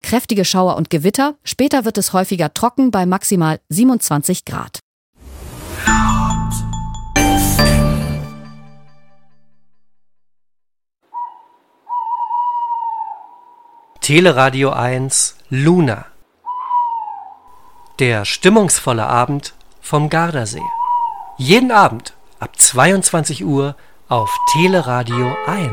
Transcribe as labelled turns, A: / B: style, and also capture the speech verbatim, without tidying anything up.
A: kräftige Schauer und Gewitter. Später wird es häufiger trocken bei maximal siebenundzwanzig Grad.
B: Teleradio eins Luna. Der stimmungsvolle Abend vom Gardasee. Jeden Abend ab zweiundzwanzig Uhr auf Teleradio eins.